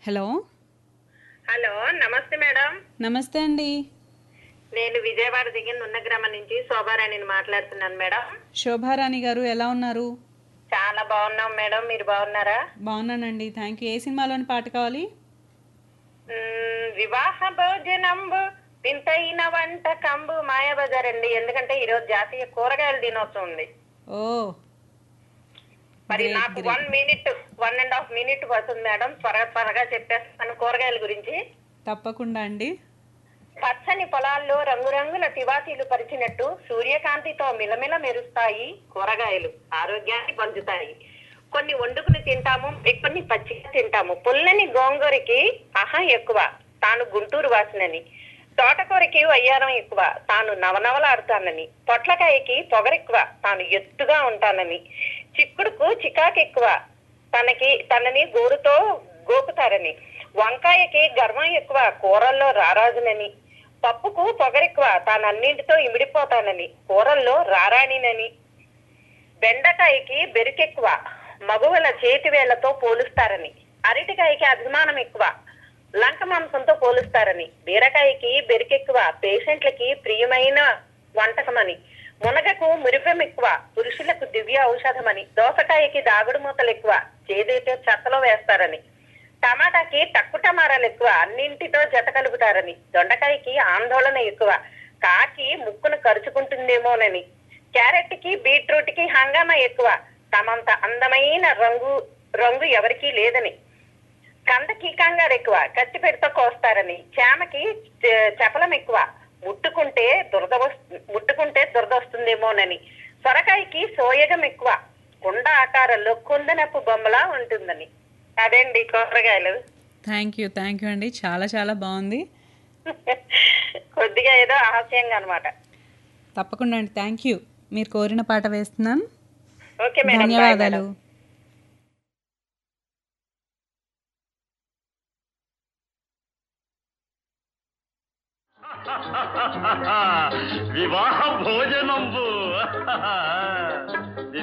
Hello. Hello, నమస్తే madam. నమస్తే అండి. నేను విజయవాడ దిగిన నున్న గ్రామం నుంచి శోభారాణిని మాట్లాడుతున్నాను మేడం. శోభారాణి గారు ఎలా ఉన్నారు? చాలా బాగున్నాం మేడం, మీరు బాగున్నారా? బాగున్నానండి, థ్యాంక్ యూ. ఏ సినిమాలోని పాట కావాలి? వివాహ భోజనంబు వింతైన వంటకంబు మాయాబజార్ అండి. ఎందుకంటే ఈరోజు జాతీయ కూరగాయల దినోత్సవం ఉంది. ఓ, మరి గ్రేట్ నాకు గ్రేట్. 1.5 మినిట్ పడుతుంది మేడం. త్వరగా చెప్పేస్తాను కూరగాయల గురించి. తప్పకుండా అండి. పచ్చని పొలాల్లో రంగురంగుల తివాచీలు పరిచినట్టు సూర్యకాంతితో మిలమిల మెరుస్తాయి కూరగాయలు. ఆరోగ్యాన్ని పంచుతాయి. కొన్ని వండుకుని తింటాము, కొన్ని పచ్చిగా తింటాము. పుల్లని గోంగూరకి ఎక్కువ, తాను గుంటూరు వాసినని. తోటకూరకి వయ్యారం ఎక్కువ, తాను నవనవలాడుతానని. పొట్లకాయకి పొగరెక్కువ, తాను ఎత్తుగా ఉంటానని. చిక్కుడుకు చికాకు ఎక్కువ, తనని గోరుతో గోకుతారని. వంకాయకి గర్వం ఎక్కువ, కూరల్లో రారాజునని. పప్పుకు పొగరెక్కువ, తాను అన్నింటితో ఇమిడిపోతానని. కూరల్లో రారాణినని. బెండకాయకి బెరుకెక్కువ, మగువల చేతివేళ్లతో పోలుస్తారని. అరటికాయకి అభిమానం ఎక్కువ, లంక మాంసంతో పోలుస్తారని. బీరకాయకి బెరుకెక్కువ, పేషెంట్లకి ప్రియమైన వంటకమని. మునగకు మురిపెం ఎక్కువ, పురుషులకు దివ్య ఔషధమని. దోసకాయకి దాగుడు మూతలు ఎక్కువ, చేదైతే చెత్తలో వేస్తారని. టమాటాకి టమారాలు ఎక్కువ, అన్నింటితో జత కలుపుతారని. దొండకాయకి ఆందోళన ఎక్కువ, కాకి ముక్కును కరుచుకుంటుందేమోనని. క్యారెట్ కి బీట్రూట్ కి హంగామా ఎక్కువ, తమంత అందమైన రంగు ఎవరికీ లేదని. కందకి కంగారు ఎక్కువ, కత్తిపెడితో కోస్తారని. చామకి చపలం ఎక్కువ, ముట్టుకుంటే దురద వస్తుందేమోనని. సొరకాయకి సోయగం ఎక్కువ, కుండ ఆకారంలో కుందనప్పు బొమ్మలా ఉంటుందని. అదేండి కూరగాయలు. థ్యాంక్ యూ అండి, చాలా చాలా బాగుంది. కొద్దిగా ఏదో ఆహాస్యంగా అనమాట. తప్పకుండా అండి, థ్యాంక్ యూ. మీరు కోరిన పాట వేస్తున్నాను. ఓకే మేడం, బాయ్ ధన్యవాదాలు. మేడం. వివాహ భోజనంబు